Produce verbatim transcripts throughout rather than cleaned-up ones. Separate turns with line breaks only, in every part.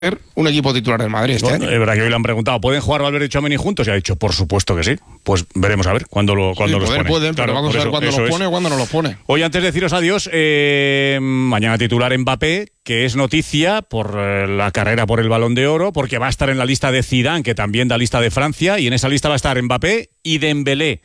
un equipo titular del Madrid este
bueno,
año.
Es verdad que hoy le han preguntado, ¿pueden jugar Valverde y Tchouaméni juntos? Y ha dicho, por supuesto que sí. Pues veremos a ver cuándo lo, cuándo
sí,
los
poder
pone.
pueden,
claro,
pero vamos a ver
eso,
cuándo los pone o cuándo no los pone.
Hoy, antes de deciros adiós, eh, mañana titular Mbappé, que es noticia por eh, la carrera por el Balón de Oro, porque va a estar en la lista de Zidane, que también da lista de Francia, y en esa lista va a estar Mbappé y Dembélé.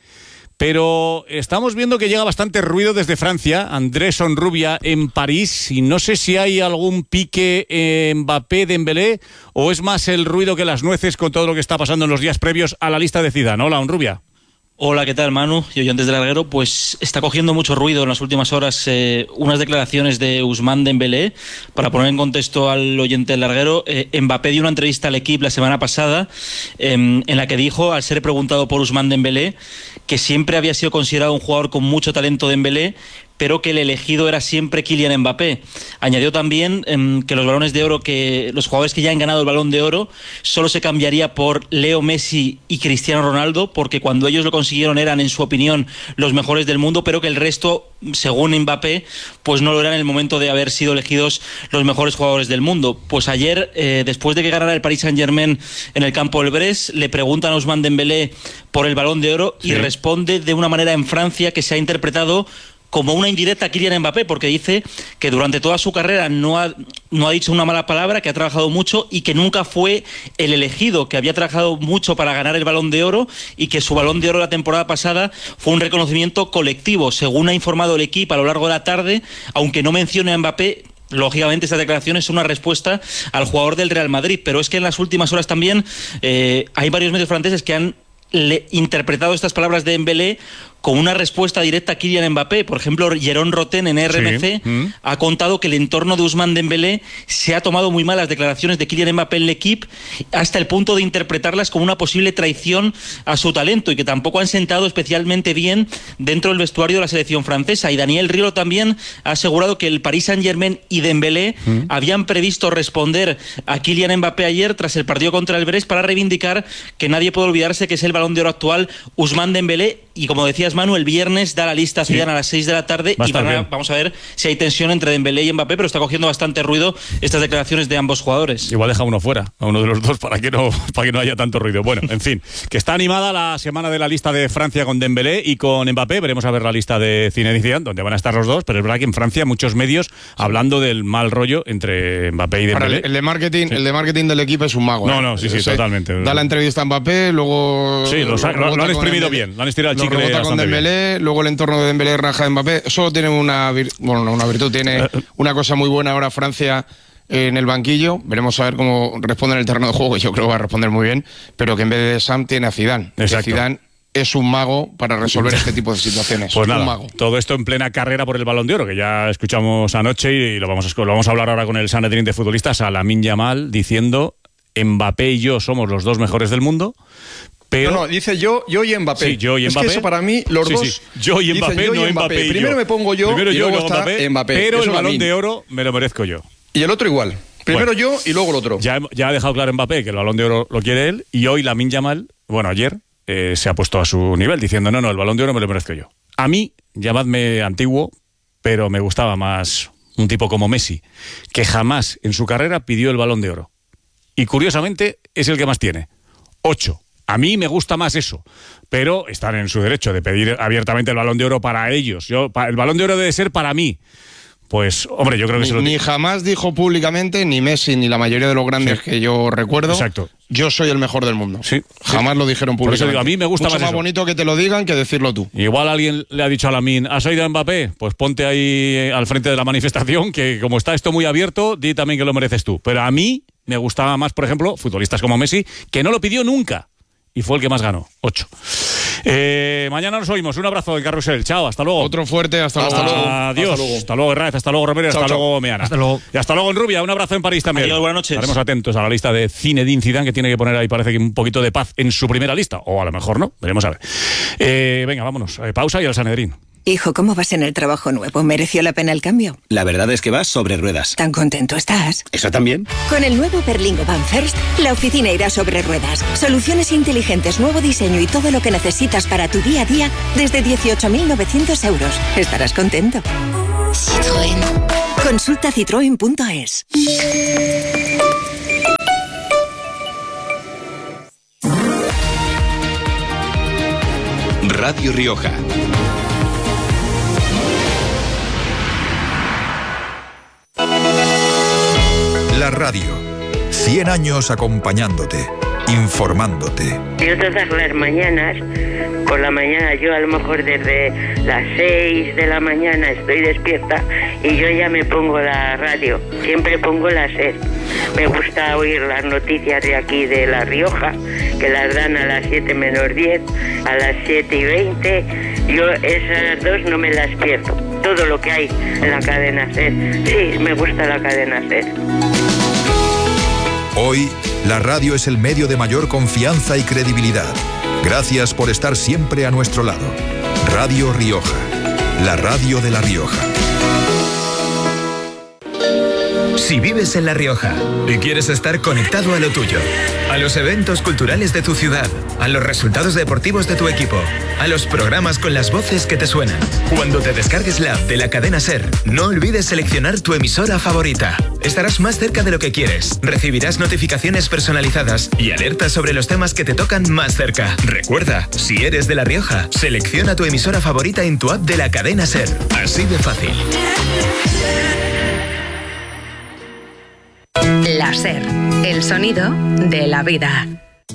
Pero estamos viendo que llega bastante ruido desde Francia, Andrés Honrubia en París, y no sé si hay algún pique eh, Mbappé-Dembélé, o es más el ruido que las nueces con todo lo que está pasando en los días previos a la lista de Zidane. Hola, Honrubia.
Hola, ¿qué tal, Manu? Y oyentes del larguero, pues está cogiendo mucho ruido en las últimas horas eh, unas declaraciones de Ousmane Dembélé. Para poner en contexto al oyente del larguero, eh, Mbappé dio una entrevista al Equipo la semana pasada eh, en la que dijo, al ser preguntado por Ousmane Dembélé, que siempre había sido considerado un jugador con mucho talento Dembélé, pero que el elegido era siempre Kylian Mbappé. Añadió también eh, que los balones de oro, que los jugadores que ya han ganado el Balón de Oro, solo se cambiaría por Leo Messi y Cristiano Ronaldo, porque cuando ellos lo consiguieron eran, en su opinión, los mejores del mundo, pero que el resto, según Mbappé, pues no lo eran en el momento de haber sido elegidos los mejores jugadores del mundo. Pues ayer, eh, después de que ganara el Paris Saint-Germain en el campo del Brest, le preguntan a Ousmane Dembélé por el Balón de Oro, sí, y responde de una manera en Francia que se ha interpretado como una indirecta a Kylian Mbappé, porque dice que durante toda su carrera no ha, no ha dicho una mala palabra, que ha trabajado mucho y que nunca fue el elegido, que había trabajado mucho para ganar el Balón de Oro y que su Balón de Oro la temporada pasada fue un reconocimiento colectivo, según ha informado el equipo a lo largo de la tarde, aunque no mencione a Mbappé. Lógicamente esta declaración es una respuesta al jugador del Real Madrid, pero es que en las últimas horas también eh, hay varios medios franceses que han le, interpretado estas palabras de Dembélé con una respuesta directa a Kylian Mbappé. Por ejemplo, Jérôme Roten en R M C sí. mm. ha contado que el entorno de Ousmane Dembélé se ha tomado muy mal las declaraciones de Kylian Mbappé en el equipo, hasta el punto de interpretarlas como una posible traición a su talento, y que tampoco han sentado especialmente bien dentro del vestuario de la selección francesa. Y Daniel Riolo también ha asegurado que el Paris Saint-Germain y Dembélé mm. habían previsto responder a Kylian Mbappé ayer tras el partido contra el Brest para reivindicar que nadie puede olvidarse que es el Balón de Oro actual Ousmane Dembélé. Y como decías, Manu, el viernes da la lista Zidane sí. a las seis de la tarde y van a, vamos a ver si hay tensión entre Dembélé y Mbappé, pero está cogiendo bastante ruido estas declaraciones de ambos jugadores.
Igual deja uno fuera, a uno de los dos, para que no, para que no haya tanto ruido. Bueno, en fin, que está animada la semana de la lista de Francia con Dembélé y con Mbappé. Veremos a ver la lista de Zinedine Zidane, donde van a estar los dos, pero es verdad que en Francia muchos medios hablando del mal rollo entre Mbappé y Dembélé.
El, el de marketing, sí. el de marketing del equipo es un mago.
No,
¿eh?
no, sí, sí, o sea, totalmente.
Da la entrevista a Mbappé, luego
sí, lo, lo, lo, lo han exprimido bien, lo han estirado el chicle bastante bien.
Luego el entorno de Dembélé raja de Mbappé. Solo tiene una, vir- bueno, no, una virtud, tiene una cosa muy buena ahora Francia en el banquillo. Veremos a ver cómo responde en el terreno de juego, que yo creo que va a responder muy bien, pero que en vez de Sam tiene a Zidane.
Exacto.
Que Zidane es un mago para resolver este tipo de situaciones.
Pues nada,
un mago.
Todo esto en plena carrera por el Balón de Oro, que ya escuchamos anoche y lo vamos a, lo vamos a hablar ahora con el Sanedrín de futbolistas, a Lamine Yamal, diciendo: Mbappé y yo somos los dos mejores del mundo. Pero...
No, no, dice yo, yo y Mbappé.
Sí, yo y Mbappé.
Es que eso para mí, los
sí,
dos...
Sí. Yo y Mbappé,
yo
no
y Mbappé.
Mbappé y
Primero
yo.
me pongo yo,
Primero
y
yo
luego
y luego
está
Mbappé,
Mbappé.
Pero
eso
el Balón
Lamine.
de Oro me lo merezco yo.
Y el otro igual. Primero bueno, yo y luego el otro.
Ya, ya ha dejado claro Mbappé que el Balón de Oro lo quiere él, y hoy Lamine Yamal, bueno, ayer, eh, se ha puesto a su nivel, diciendo, no, no, el Balón de Oro me lo merezco yo. A mí, llamadme antiguo, pero me gustaba más un tipo como Messi, que jamás en su carrera pidió el Balón de Oro. Y curiosamente, es el que más tiene. Ocho. A mí me gusta más eso, pero están en su derecho de pedir abiertamente el Balón de Oro para ellos. Yo, el Balón de Oro debe ser para mí. Pues, hombre, yo creo que
ni,
se lo
Ni jamás dijo públicamente, ni Messi, ni la mayoría de los grandes sí. que yo recuerdo.
Exacto.
Yo soy el mejor del mundo.
Sí.
Jamás
sí.
lo dijeron públicamente.
Por eso digo, a mí me gusta
Mucho
más,
más
eso.
bonito que te lo digan que decirlo tú.
Igual alguien le ha dicho a Lamine, ¿has oído a Mbappé? Pues ponte ahí al frente de la manifestación, que como está esto muy abierto, di también que lo mereces tú. Pero a mí me gustaba más, por ejemplo, futbolistas como Messi, que no lo pidió nunca. Y fue el que más ganó, ocho. Eh, mañana nos oímos. Un abrazo en Carrusel. Chao, hasta luego.
Otro fuerte, hasta,
hasta
luego.
luego. Adiós. Hasta luego, hasta luego Hernández, hasta luego Romero,
chao,
hasta
chao.
luego Meana.
Hasta luego.
Y hasta luego en Rubia. Un abrazo en París también.
Adiós, buenas noches.
Estaremos atentos a la lista de Zinedine Zidane, que tiene que poner ahí, parece que un poquito de paz en su primera lista. O a lo mejor no. Veremos a ver. Eh, venga, vámonos. Eh, pausa y al Sanedrín.
Hijo, ¿cómo vas en el trabajo nuevo? ¿Mereció la pena el cambio?
La verdad es que vas sobre ruedas.
¿Tan contento estás?
¿Eso también?
Con el nuevo Berlingo Van First, la oficina irá sobre ruedas. Soluciones inteligentes, nuevo diseño y todo lo que necesitas para tu día a día desde dieciocho mil novecientos euros. Estarás contento. Citroën. Consulta citroen punto es.
Radio Rioja.
La radio. cien años acompañándote, informándote.
Yo todas las mañanas, por la mañana, yo a lo mejor desde las seis de la mañana estoy despierta y yo ya me pongo la radio. Siempre pongo la SER. Me gusta oír las noticias de aquí de La Rioja, que las dan a las siete menos diez, a las siete y veinte. Yo esas dos no me las pierdo. Todo lo que hay en la cadena SER. Sí, me gusta la cadena SER.
Hoy, la radio es el medio de mayor confianza y credibilidad. Gracias por estar siempre a nuestro lado. Radio Rioja, la radio de La Rioja.
Si vives en La Rioja y quieres estar conectado a lo tuyo, a los eventos culturales de tu ciudad, a los resultados deportivos de tu equipo, a los programas con las voces que te suenan, cuando te descargues la app de la cadena SER, no olvides seleccionar tu emisora favorita. Estarás más cerca de lo que quieres, recibirás notificaciones personalizadas y alertas sobre los temas que te tocan más cerca. Recuerda, si eres de La Rioja, selecciona tu emisora favorita en tu app de la cadena SER. Así de fácil.
La SER, el sonido de la vida.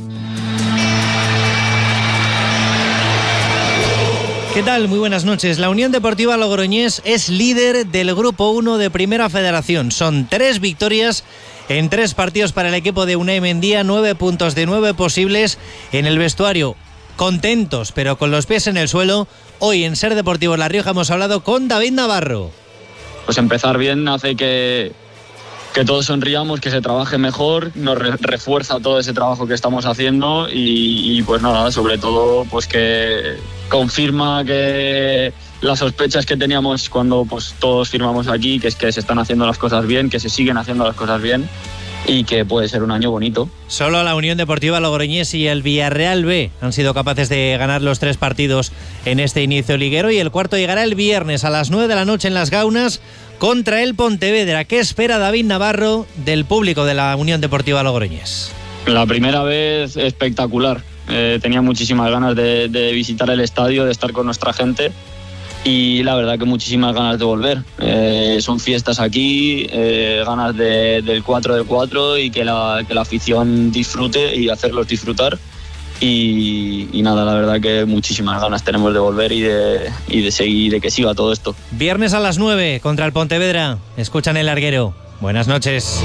¿Qué tal? Muy buenas noches. La Unión Deportiva Logroñés es líder del Grupo uno de Primera Federación. Son tres victorias en tres partidos para el equipo de Unai Mendía, nueve puntos de nueve posibles en el vestuario. Contentos, pero con los pies en el suelo. Hoy en SER Deportivo La Rioja hemos hablado con David Navarro.
Pues empezar bien hace que... que todos sonriamos, que se trabaje mejor, nos re- refuerza todo ese trabajo que estamos haciendo y, y pues nada, sobre todo pues que confirma que las sospechas que teníamos cuando pues todos firmamos aquí, que es que se están haciendo las cosas bien, que se siguen haciendo las cosas bien y que puede ser un año bonito.
Solo la Unión Deportiva Logroñés y el Villarreal B han sido capaces de ganar los tres partidos en este inicio liguero y el cuarto llegará el viernes a las nueve de la noche en Las Gaunas contra el Pontevedra. ¿Qué espera David Navarro del público de la Unión Deportiva Logroñés?
La primera vez espectacular. Eh, tenía muchísimas ganas de, de visitar el estadio, de estar con nuestra gente y la verdad que muchísimas ganas de volver. Eh, son fiestas aquí, eh, ganas de, del cuatro de cuatro y que la, que la afición disfrute y hacerlos disfrutar. Y, y nada, la verdad que muchísimas ganas tenemos de volver y de, y de seguir, de que siga todo esto.
Viernes a las nueve contra el Pontevedra. Escuchan El Larguero. Buenas noches.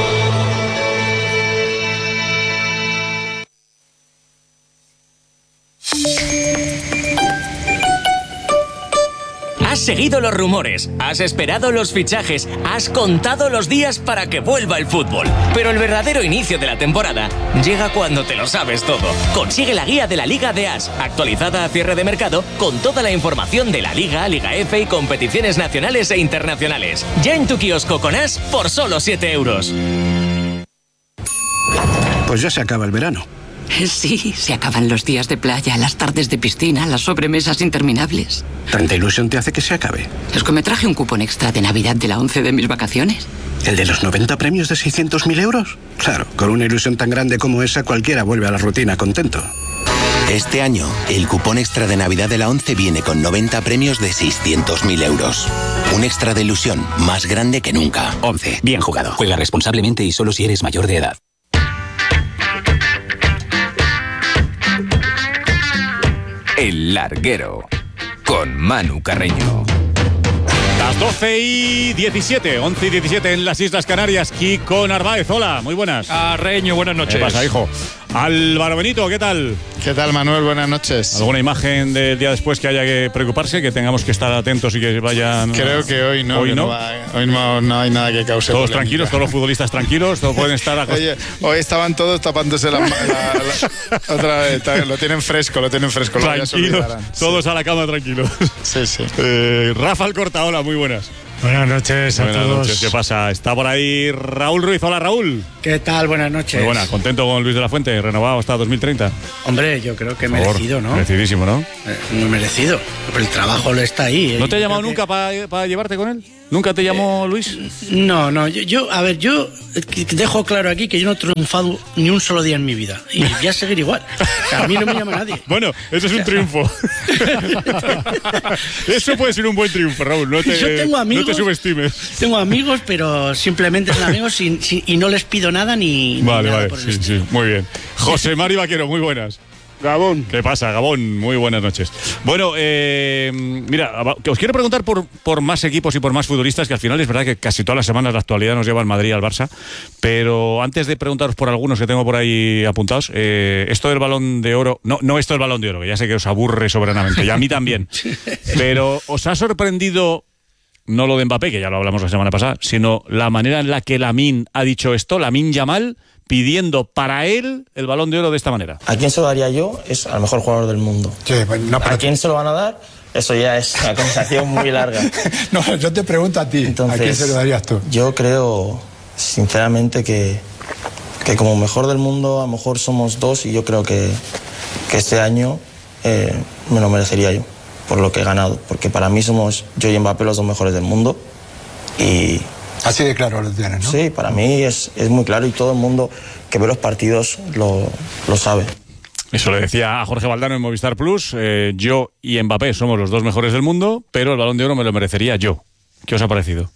Has seguido los rumores, has esperado los fichajes, has contado los días para que vuelva el fútbol. Pero el verdadero inicio de la temporada llega cuando te lo sabes todo. Consigue la guía de la Liga de As, actualizada a cierre de mercado, con toda la información de la Liga, Liga F y competiciones nacionales e internacionales. Ya en tu kiosco con As por solo siete euros.
Pues ya se acaba el verano.
Sí, se acaban los días de playa, las tardes de piscina, las sobremesas interminables.
¿Tanta ilusión te hace que se acabe?
Es que me traje un cupón extra de Navidad de la once de mis vacaciones.
¿El de los noventa premios de seiscientos mil euros? Claro, con una ilusión tan grande como esa, cualquiera vuelve a la rutina contento.
Este año, el cupón extra de Navidad de la once viene con noventa premios de seiscientos mil euros. Un extra de ilusión más grande que nunca.
once. Bien jugado. Juega responsablemente y solo si eres mayor de edad.
El Larguero, con Manu Carreño.
Las doce y diecisiete, once y diecisiete en las Islas Canarias. Kiko Narváez, hola, muy buenas.
Carreño, buenas noches.
¿Qué pasa, hijo? Álvaro Benito, ¿qué tal?
¿Qué tal, Manuel? Buenas noches.
¿Alguna imagen del día después que haya que preocuparse, que tengamos que estar atentos y que vayan...?
Creo que hoy no.
Hoy no.
no, va, hoy no, no hay nada que cause
Todos
polémica.
tranquilos, todos los futbolistas tranquilos, todos pueden estar... A...
Oye, hoy estaban todos tapándose la, la, la otra vez. Lo tienen fresco, lo tienen fresco.
Tranquilos, todos sí. A la cama tranquilos.
Sí, sí.
Eh, Rafa Alcorta, hola, muy buenas.
Buenas noches a
Buenas
todos.
Noches. ¿Qué pasa? Está por ahí Raúl Ruiz. Hola, Raúl.
¿Qué tal? Buenas noches.
Muy buena. ¿Contento con Luis de la Fuente? ¿Renovado hasta dos mil treinta?
Hombre, yo creo que
Por favor,
merecido, ¿no?
Merecidísimo, ¿no?
Eh, muy merecido. Pero el trabajo le está ahí.
¿No te ha llamado
Creo
nunca para pa llevarte con él? ¿Nunca te llamó
eh,
Luis?
No, no. Yo, yo, a ver, yo dejo claro aquí que yo no he triunfado ni un solo día en mi vida. Y voy a seguir igual. O sea, a mí no me llama nadie.
Bueno, eso es un triunfo. Eso puede ser un buen triunfo, Raúl. No te,
yo tengo amigos,
no te subestimes.
Tengo amigos, pero simplemente son amigos sin, sin, y no les pido nada ni,
Vale,
ni nada
vale.
por el
Sí,
estilo.
sí. Muy bien. José Mari Vaquero, muy buenas.
Gabón.
¿Qué pasa, Gabón? Muy buenas noches. Bueno, eh, mira, que os quiero preguntar por, por más equipos y por más futbolistas, que al final es verdad que casi todas las semanas la actualidad nos lleva al Madrid y al Barça, pero antes de preguntaros por algunos que tengo por ahí apuntados, eh, esto del Balón de Oro, no, no esto del Balón de Oro, que ya sé que os aburre soberanamente, y a mí también, pero ¿os ha sorprendido, no lo de Mbappé, que ya lo hablamos la semana pasada, sino la manera en la que Lamine ha dicho esto, Lamine Yamal, pidiendo para él el Balón de Oro de esta manera?
¿A quién se lo daría yo? Es al mejor jugador del mundo.
Sí, pues no, pero...
¿A quién se lo van a dar? Eso ya es una conversación muy larga.
No, yo te pregunto a ti.
Entonces,
¿a quién se lo darías tú?
Yo creo, sinceramente, que, que como mejor del mundo, a lo mejor somos dos, y yo creo que, que este año eh, me lo merecería yo, por lo que he ganado. Porque para mí somos yo y Mbappé los dos mejores del mundo. Y...
Así de claro lo tienes, ¿no?
Sí, para mí es, es muy claro, y todo el mundo que ve los partidos lo, lo sabe.
Eso le decía a Jorge Valdano en Movistar Plus. Eh, yo y Mbappé somos los dos mejores del mundo, pero el Balón de Oro me lo merecería yo. ¿Qué os ha parecido?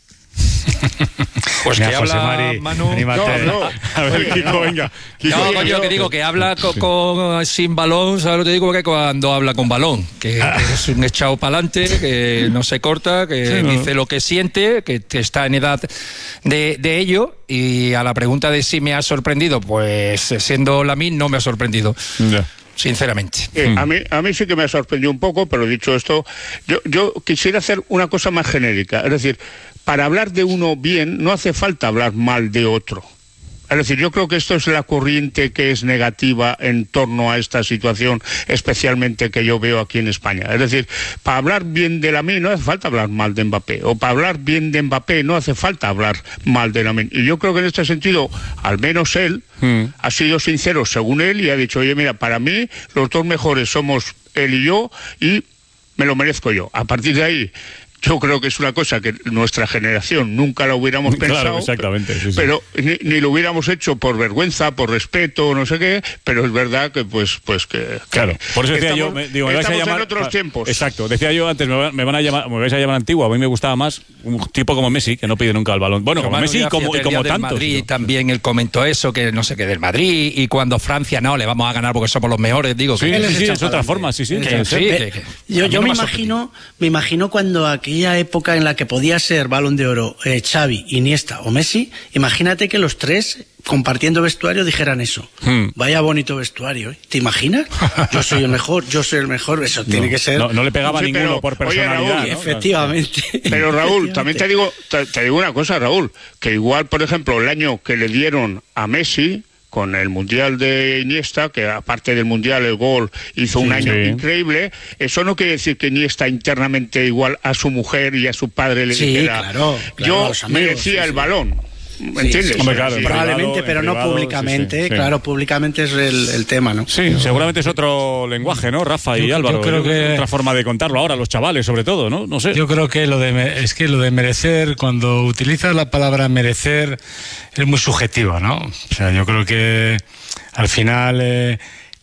Pues
Mira,
que
José
habla
Mari,
Manu.
anímate.
No, no.
A ver, Kiko, venga. Kiko,
no, coño, que digo que habla con,
Sí.
con- sin balón, ¿sabes lo que digo? Que cuando habla con balón, que,
Ah.
que es un echado para adelante, que no se corta, que
Sí, no.
dice lo que siente, que te- está en edad de, de ello. Y a la pregunta de si me ha sorprendido, pues siendo Lamine, no me ha sorprendido.
Ya.
Sinceramente.
Eh, a, mí, a mí sí que me ha sorprendido un poco, pero dicho esto, yo, yo quisiera hacer una cosa más genérica. Es decir, para hablar de uno bien, no hace falta hablar mal de otro. Es decir, yo creo que esto es la corriente que es negativa en torno a esta situación, especialmente que yo veo aquí en España. Es decir, para hablar bien de Lamine no hace falta hablar mal de Mbappé, o para hablar bien de Mbappé no hace falta hablar mal de Lamine. Y yo creo que en este sentido, al menos él,
Mm.
ha sido sincero según él y ha dicho, oye, mira, para mí los dos mejores somos él y yo, y me lo merezco yo. A partir de ahí, yo creo que es una cosa que nuestra generación nunca la hubiéramos
Claro,
pensado,
exactamente, sí, sí.
pero ni, ni lo hubiéramos hecho por vergüenza, por respeto, no sé qué, pero es verdad que pues pues que
Claro, por eso decía
estamos,
yo, me, digo, me vais a
estamos
llamar
en otros
ah,
tiempos.
Exacto, decía yo antes, me, van- me van a llamar, me vais a llamar antiguo, a mí me gustaba más un tipo como Messi, que no pide nunca el balón. Bueno,
Pero
como
Manu,
Messi y
ya,
como,
fíjate,
y
el
como
día del
tantos.
Madrid también él comentó eso, que no sé qué del Madrid, y cuando Francia no, le vamos a ganar porque somos los mejores, digo.
Sí,
que
sí, sí,
echa
es otra
pa'lante.
forma, sí, sí.
Que
sí,
sí,
sí.
que- que-
Yo,
a mí
yo
no
me
ha sorprendido.
imagino, me imagino cuando aquella época en la que podía ser Balón de Oro eh, Xavi, Iniesta o Messi, imagínate que los tres compartiendo vestuario dijeran eso.
Hmm.
Vaya bonito vestuario, ¿eh? ¿Te imaginas? Yo soy el mejor, yo soy el mejor, eso tiene
No,
que ser.
no, no le pegaba a
Sí,
ninguno
pero,
por
oye,
personalidad.
Raúl,
¿no?
Efectivamente.
Pero Raúl, también te digo, te, te digo una cosa, Raúl, que igual, por ejemplo, el año que le dieron a Messi con el Mundial de Iniesta, que aparte del Mundial el gol hizo un
Sí,
año
sí.
increíble, eso no quiere decir que Iniesta internamente igual a su mujer y a su padre le
Sí,
dijera,
claro, claro,
yo
a los amigos,
merecía
sí,
el
sí.
balón. ¿Me
Sí,
entiendes?
sí,
Hombre, claro, en
probablemente,
privado,
pero
en
no
privado,
públicamente.
sí, sí, sí.
Claro, públicamente es el, el tema, ¿no?
Sí, seguramente es otro lenguaje, ¿no, Rafa y
Yo-
Álvaro?
yo creo que-
Otra forma de contarlo ahora, los chavales, sobre todo, ¿no? No sé.
Yo creo que lo de me- es que lo de merecer, cuando utilizas la palabra merecer, es muy subjetiva, ¿no? O sea, yo creo que al final eh,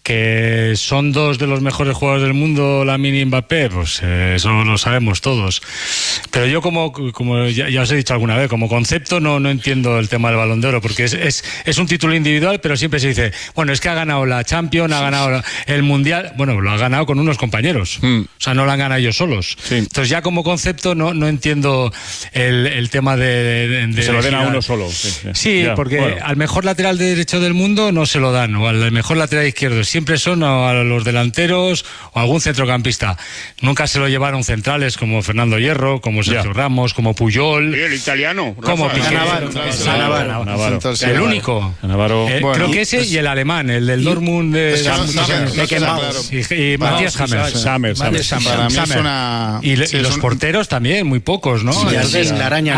que son dos de los mejores jugadores del mundo, Lamine y Mbappé, pues eh, eso lo sabemos todos. Pero yo como, como ya, ya os he dicho alguna vez, como concepto no, no entiendo el tema del Balón de Oro, porque es, es, es un título individual, pero siempre se dice, bueno, es que ha ganado la Champions, ha ganado la- el Mundial, bueno, lo ha ganado con unos compañeros,
Mm.
o sea, no lo han ganado ellos solos. Entonces ya como concepto no, no entiendo el, el tema de... de- de
Se lo den a
elegir
uno solo. Sí, sí.
Sí,
Ya,
porque
bueno.
al mejor lateral derecho del mundo no se lo dan, o al mejor lateral izquierdo. Siempre son a los delanteros o algún centrocampista. Nunca se lo llevaron centrales como Fernando Hierro, como Sergio Ramos, como Puyol.
Y el italiano,
Como
Rafa.
Piqué.
Navarro,
Navarro.
Navarro.
El único.
Navarro.
Eh,
Bueno,
creo que
y-
ese y el alemán, el del Dortmund de,
Eso no-
de-
no queda-
de-
no queda
Beckenbauer.
claro.
y, y Matías Hammers.
Hammers, Hammers.
Matías Hammers.
Para mí es
Hammers.
una-
Y, le-
sí,
y
es
los
un-
porteros también, muy pocos, ¿no?
Sí,
Entonces,
sí, la araña
ahora,
negra.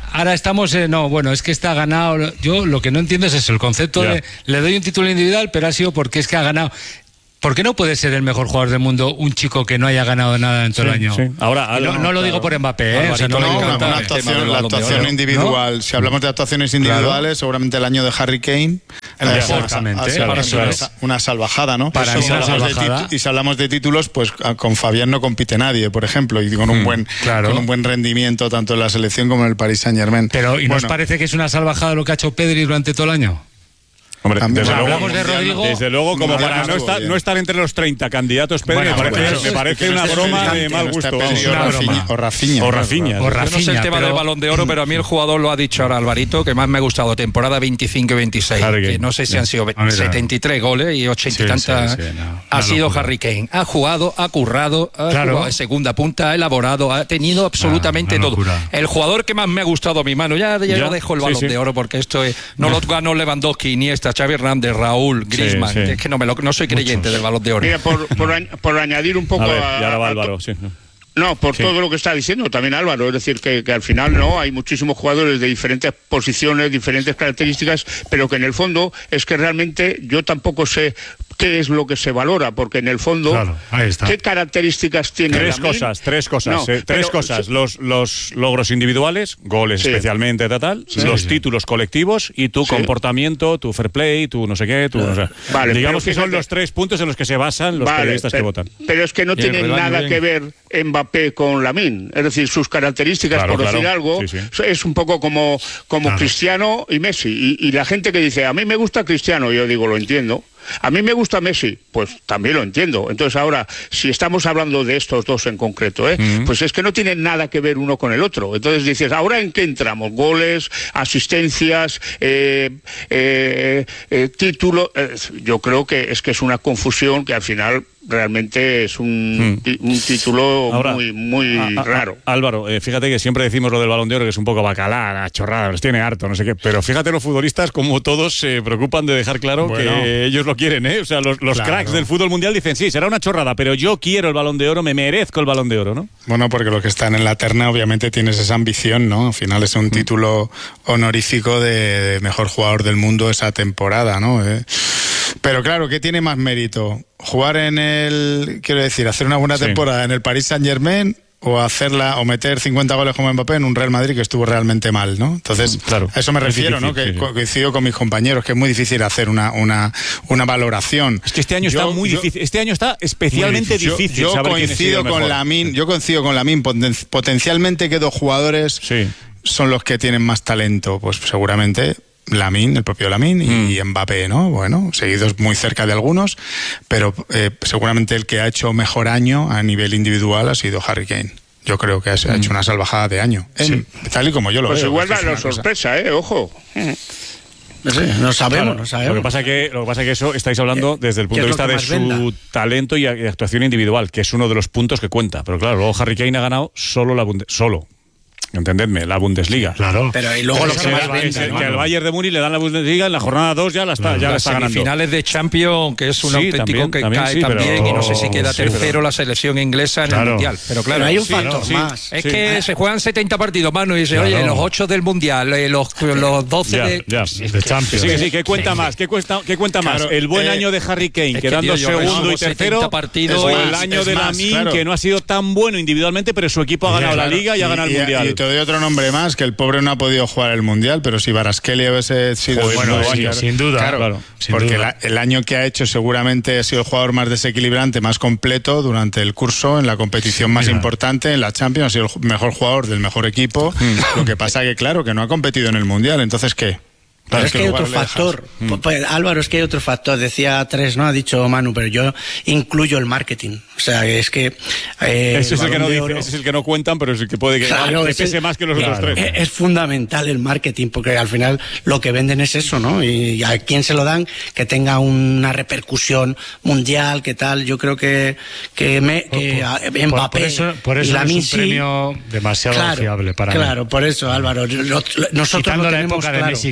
ahora estamos, eh, no, bueno, es que está ganado. Yo lo que no entiendo es eso, el concepto
Ya.
de le doy un título individual, pero ha sido porque es que ha ganado. ¿Por qué no puede ser el mejor jugador del mundo un chico que no haya ganado nada en todo
Sí,
el año?
sí. Ahora,
Y no, no lo digo por Mbappé, ¿eh? O sea, no,
No,
lo digo
una,
por-
una actuación, la actuación individual.
¿No?
Si hablamos de actuaciones individuales, seguramente el año de Harry Kane
El
eh,
mejor,
ha-
exactamente,
ha sido
para
una,
eso es.
una salvajada, ¿no?
Para
Eso,
mí
si
una
hablamos de
salvajada.
titu- y si hablamos de títulos, pues a- con Fabián no compite nadie, por ejemplo, y con un
Hmm,
buen
claro.
con un buen rendimiento tanto en la selección como en el Paris Saint-Germain.
Pero, ¿y
Bueno,
nos parece que es una salvajada lo que ha hecho Pedri durante todo el año?
Hombre,
También
desde, luego,
hablamos de Rodrigo.
desde luego, como
Mundial
para
no
no
estuvo
estar,
bien.
no estar entre los treinta candidatos, Pedro,
Bueno,
me parece,
bueno,
me
es
parece
que no
una
esté
broma
Pedri,
de
que
mal
no esté
gusto.
Pedri
vamos.
o
Una
Rafinha,
broma.
o Rafinha.
O Rafinha.
O
Yo no sé el
Rafinha,
tema
pero-
del Balón de Oro, pero a mí el jugador lo ha dicho ahora Alvarito, que más me ha gustado, temporada veinticinco y veintiséis,
Harry Kane.
que no sé si han sido
Ah, mira.
setenta y tres goles y ochenta y
Sí,
tantas.
sí, sí, no,
ha
una
sido
locura.
Harry Kane. Ha jugado, ha currado, ha
Claro.
jugado de segunda punta, ha elaborado, ha tenido absolutamente
Ah, una
todo.
locura.
El jugador que más me ha gustado a mi mano, ya, ya,
Ya,
lo dejo el
sí,
Balón
sí.
de Oro porque esto es, no lo ganó Lewandowski, Iniesta, Xavi Hernández, Raúl, Griezmann.
sí.
Es que no, me lo, no soy creyente del Balón de Oro.
Mira, por, por, añ- por añadir un poco
A ver,
a,
y ahora va
a-
Álvaro, sí.
No, por
Sí.
todo lo que está diciendo también Álvaro, es decir, que, que al final no hay muchísimos jugadores de diferentes posiciones, diferentes características, pero que en el fondo es que realmente yo tampoco sé qué es lo que se valora, porque en el fondo,
Claro, ahí está.
¿qué características tiene
Tres
Lamine?
cosas, tres cosas,
No,
eh, tres
pero-
cosas. Los, los logros individuales, goles
Sí.
especialmente, tal, tal,
Sí.
los
Sí.
títulos colectivos y tu
Sí.
comportamiento, tu fair play, tu no sé qué, tu no sé.
Vale,
Digamos
pero
que son
fíjate-
los tres puntos en los que se basan los
Vale,
periodistas que
pero,
votan.
pero es que no
Y el
tiene
rebaño
nada
bien.
que ver Mbappé con Lamine. Es decir, sus características,
Claro,
por decir
claro.
algo,
Sí, sí.
es un poco como, como
Claro.
Cristiano y Messi. Y, y la gente que dice, a mí me gusta Cristiano, yo digo, lo entiendo. A mí me gusta Messi, pues también lo entiendo. Entonces ahora, si estamos hablando de estos dos en concreto, ¿eh?
Ujú.
pues es que no tienen nada que ver uno con el otro. Entonces dices, ¿ahora en qué entramos? Goles, asistencias, eh, eh, eh, título. Eh, yo creo que es que es una confusión que al final realmente es un, ti- un título
Ahora,
muy, muy
a- a-
raro.
Álvaro, eh, fíjate que siempre decimos lo del Balón de Oro, que es un poco bacalá, la chorrada, los tiene harto, no sé qué. Pero fíjate los futbolistas como todos se preocupan de dejar claro
Bueno.
que ellos lo quieren, ¿eh? O sea, los, los
Claro.
cracks del fútbol mundial dicen, sí, será una chorrada, pero yo quiero el Balón de Oro, me merezco el Balón de Oro, ¿no?
Bueno, porque los que están en la terna obviamente tienes esa ambición, ¿no? Al final es un título honorífico de mejor jugador del mundo esa temporada, ¿no? Eh, Pero claro, ¿qué tiene más mérito? ¿Jugar en el, quiero decir, hacer una buena
Sí.
temporada en el Paris Saint-Germain o hacerla o meter cincuenta goles como Mbappé en un Real Madrid que estuvo realmente mal, ¿no? Entonces,
Claro,
a eso me
es
refiero, ¿no?
difícil,
Que
sí, sí.
co- coincido con mis compañeros, que es muy difícil hacer una, una, una valoración.
Es que este año
Yo-
está muy
yo-
difícil. Este año está especialmente
Yo-
difícil.
Yo,
saber quién ha sido
coincido
el
con
mejor.
Lamine, yo coincido con Lamine, poten- potencialmente que dos jugadores
Sí.
son los que tienen más talento, pues seguramente Lamine, el propio Lamine y, y Mbappé, ¿no? Bueno, seguidos muy cerca de algunos, pero eh, seguramente el que ha hecho mejor año a nivel individual ha sido Harry Kane. Yo creo que ha ha hecho una salvajada de año, en- tal y como yo lo
Pues
veo.
igual
que es
da la
una cosa-
sorpresa, ¿eh? Ojo.
No sé, no sabemos,
Claro,
no sabemos.
Lo que pasa que lo que pasa que eso estáis hablando desde el punto
¿Qué
de
es lo
vista
que
de
más
su
venda?
talento y, a- y actuación individual, que es uno de los puntos que cuenta. Pero claro, luego Harry Kane ha ganado solo la Bunde- solo. Entendedme, la Bundesliga.
Claro.
Pero y luego lo que
que,
más
que-
venda,
que
¿no?
al Bayern de Múnich le dan la Bundesliga en la jornada dos ya la está, ya la
Las
está ganando.
semifinales de Champions, que es un
Sí,
auténtico
también,
que
también
cae
sí, pero-
también, y no sé si queda
sí,
tercero
pero-
la selección inglesa en
Claro.
el Mundial. Pero claro,
Pero hay un
sí,
factor
sí,
más.
es
sí.
que se juegan setenta partidos, mano, y dice,
Claro.
oye, los ocho del Mundial, eh, los, los doce
Ya,
de...
ya.
De
Que
Champions.
sí, que sí, ¿qué cuenta más? ¿Qué, cuesta, qué cuenta más?
Claro,
¿El buen
eh,
año de Harry Kane,
es que,
quedando
tío, yo
segundo
resumo
y tercero?
setenta partidos
o
Es
el
más,
año
es
de
más,
Lamine,
claro.
que no ha sido tan bueno individualmente, pero su equipo ha ganado la
Claro,
Liga y, ha ganado el
y-
Mundial?
Y te doy otro nombre más, que el pobre no ha podido jugar el Mundial, pero si Barasqueli hubiese sido...
Joder,
bueno,
no,
sí,
claro.
sin duda,
Claro,
claro,
sin
porque
duda.
la- el año que ha hecho seguramente ha sido el jugador más desequilibrante, más completo durante el curso, en la competición más
mira.
importante, en la Champions, ha sido el ju- mejor jugador del mejor equipo. Lo que pasa que, claro, que no ha competido en el Mundial, entonces, ¿qué?
Pero
¿En
es
qué
que hay
lugar
otro
le dejas?
factor. Pues, pues, Álvaro, es que hay otro factor. Decía tres, ¿no? Ha dicho Manu, pero yo incluyo el marketing. O sea, es que. Eh,
ese, es el que
Balón
no
de
dice,
Oro-
ese es el que no cuentan, pero es el que puede que,
Claro,
que
es
pese
el-
más que los
Claro.
otros tres.
Es, es fundamental el marketing, porque al final lo que venden es eso, ¿no? Y a quién se lo dan, que tenga una repercusión mundial, que tal. Yo creo que, que, me, que a-
Por-
Mbappé
por eso, por
y
eso no es
Lamine
un
sí.
premio demasiado
Claro,
fiable para mí.
Claro, por eso, Álvaro. lo- lo- nosotros
Quitando
lo
la
tenemos
época de
claro.
Messi y Cristiano,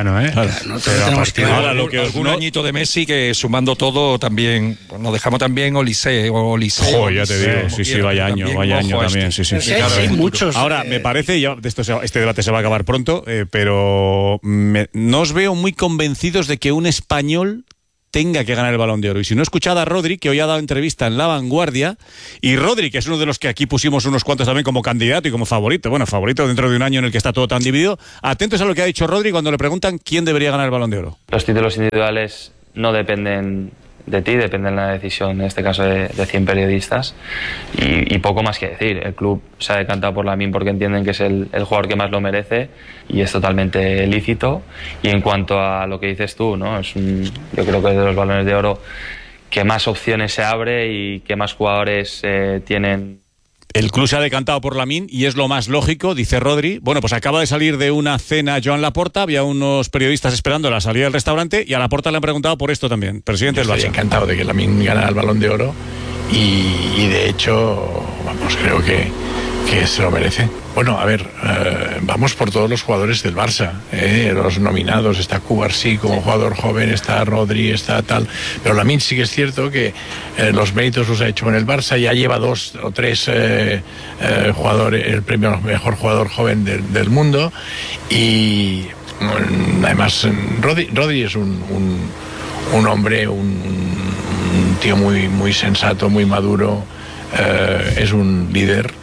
bueno, ¿eh?
Claro,
no
pero a partir de
ahora
algún,
lo que os,
algún
no,
añito de Messi que sumando todo también pues, nos dejamos también Olise o Olise.
Oh, ya te digo, sí, sí, vaya año, vaya año también, sí, sí.
Sí, sí, muchos.
Ahora, me parece, ya de esto se, este debate se va a acabar pronto, eh, pero me, no os veo muy convencidos de que un español tenga que ganar el Balón de Oro. Y si no, escuchad a Rodri, que hoy ha dado entrevista en La Vanguardia, y Rodri, que es uno de los que aquí pusimos unos cuantos también como candidato y como favorito, bueno, favorito dentro de un año en el que está todo tan dividido. Atentos a lo que ha dicho Rodri cuando le preguntan quién debería ganar el Balón de Oro.
Los títulos individuales no dependen de ti, dependen de la decisión, en este caso de, de cien periodistas, y, y poco más que decir. El club se ha decantado por Lamine porque entienden que es el, el jugador que más lo merece y es totalmente lícito. Y en cuanto a lo que dices tú, ¿no? Es un, yo creo que es de los Balones de Oro que más opciones se abre y que más jugadores eh, tienen.
El club se ha decantado por Lamine y es lo más lógico, dice Rodri. Bueno, pues acaba de salir de una cena Joan Laporta, había unos periodistas esperando a la salida del restaurante y a Laporta le han preguntado por esto también, presidente del Barça.
Estoy encantado de que Lamine ganara el Balón de Oro y, y de hecho, vamos, creo que, que se lo merece. Bueno, a ver, eh, vamos por todos los jugadores del Barça, eh, los nominados. Está Cubarsí como jugador joven, está Rodri, está tal. Pero Lamine sí que es cierto que eh, los méritos los ha hecho en el Barça. Ya lleva dos o tres eh, eh, jugadores, el premio al mejor jugador joven del, del mundo. Y mm, además, Rodri, Rodri es un, un, un hombre, un, un tío muy, muy sensato, muy maduro. Eh, es un líder.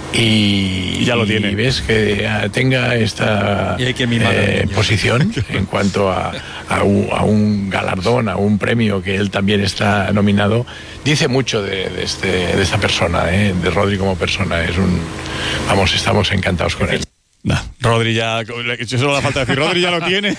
Y
ya lo tiene.
Y ves que uh, tenga esta eh, posición en cuanto a, a, un, a un galardón, a un premio que él también está nominado, dice mucho de, de, este, de esta persona, eh, de Rodri como persona. Es un, vamos, estamos encantados con él.
Nah, Rodri ya, solo la falta de decir, Rodri ya lo tiene.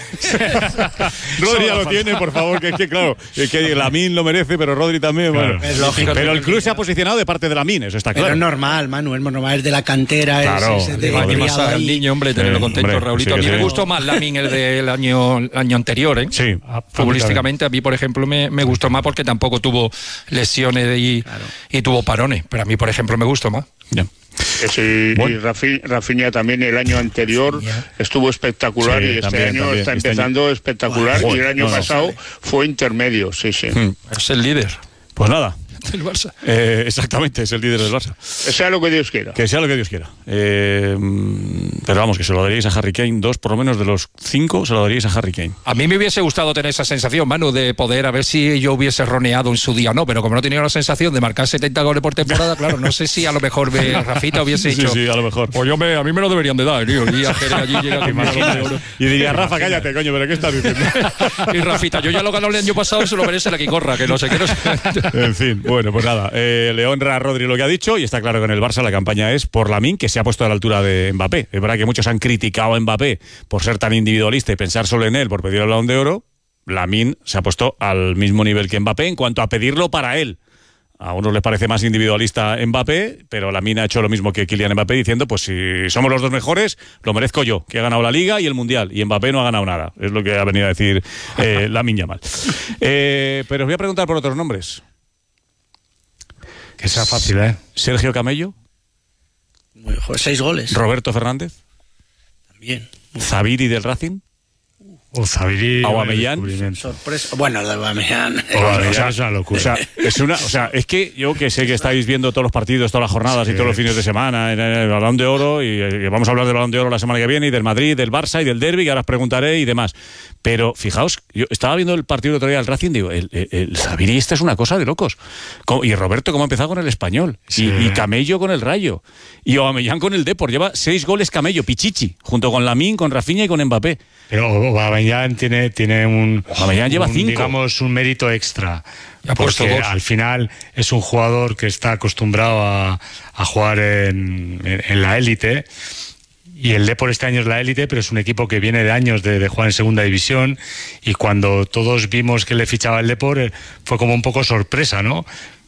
Rodri ya lo tiene, por favor, que es que claro, es que Lamine lo merece, pero Rodri también, claro, bueno.
Es lógico.
Pero el club se ha posicionado de parte de Lamine, eso está
pero
claro.
Pero es normal, Manu, es normal, es de la cantera,
claro,
es, es de
va a más al niño, hombre, tenerlo contento,
hombre,
Raulito.
sí,
a mí
sí.
me gustó más Lamine el del año, el año anterior, ¿eh?
Sí.
Futbolísticamente, a mí, por ejemplo, me, me gustó más porque tampoco tuvo lesiones y, claro. y tuvo parones, pero a mí, por ejemplo, me gustó más.
Ya.
Sí, bueno. Y Rafi, Rafinha también el año anterior sí, estuvo espectacular, sí, y este también, año también. está este empezando año... espectacular, wow, y el año no, pasado no, fue intermedio, sí, sí.
Hmm.
Es el líder.
Pues nada.
Del Barça.
Eh, exactamente, es el líder del Barça.
Que sea lo que Dios quiera.
Que sea lo que Dios quiera. Eh, pero vamos, que se lo daríais a Harry Kane, dos por lo menos de los cinco se lo daríais a Harry Kane.
A mí me hubiese gustado tener esa sensación, Manu, de poder a ver si yo hubiese roneado en su día o no, pero como no tenía la sensación de marcar setenta goles por temporada, claro, no sé si a lo mejor me, Rafita hubiese
sí,
hecho.
Sí, sí, a lo mejor.
Pues yo me, a mí me lo deberían de dar, tío. Y a Jerez allí llega con más de oro.
Y diría, Rafa, cállate, coño, pero ¿qué estás diciendo?
Y Rafita, yo ya lo gané el año pasado, se lo merece la que corra, que no sé qué. No sé.
En fin, bueno, pues nada. Eh, le honra a Rodri lo que ha dicho y está claro que en el Barça la campaña es por Lamine, que se ha puesto a la altura de Mbappé. Es verdad que muchos han criticado a Mbappé por ser tan individualista y pensar solo en él por pedir el Balón de Oro. Lamine se ha puesto al mismo nivel que Mbappé en cuanto a pedirlo para él. A unos les parece más individualista Mbappé, pero Lamine ha hecho lo mismo que Kylian Mbappé diciendo, pues si somos los dos mejores, lo merezco yo, que he ganado la Liga y el Mundial, y Mbappé no ha ganado nada. Es lo que ha venido a decir eh, Lamine Yamal. Eh, pero os voy a preguntar por otros nombres.
Que sea fácil, ¿eh?
Sergio Camello.
Muy, joder, seis goles.
Roberto Fernández.
También.
Zabiri del Racing.
O Zabiri.
Aubameyang.
Sorpresa. Bueno, de Aubameyang.
O sea, es una locura. O sea, es una, o sea, es que yo que sé que estáis viendo todos los partidos, todas las jornadas sí. y todos los fines de semana en el Balón de Oro, y, y vamos a hablar del Balón de Oro la semana que viene, y del Madrid, del Barça y del Derbi, que ahora os preguntaré y demás. Pero fijaos, yo estaba viendo el partido el otro día del Racing, digo, el, el, el Zabiri esta es una cosa de locos. Y Roberto, cómo ha empezado con el Español. Sí. Y, y Camello con el Rayo. Y Aubameyang con el Depor. Lleva seis goles Camello, Pichichi, junto con Lamine, con Rafinha y con Mbappé.
Pero Aubameyang tiene, tiene un,
Aubameyang lleva
un,
cinco.
digamos, un mérito extra. Porque al final es un jugador que está acostumbrado a, a jugar en, en, en la élite. Y el Depor este año es la élite, pero es un equipo que viene de años de, de jugar en segunda división, y cuando todos vimos que le fichaba el Depor fue como un poco sorpresa, ¿no?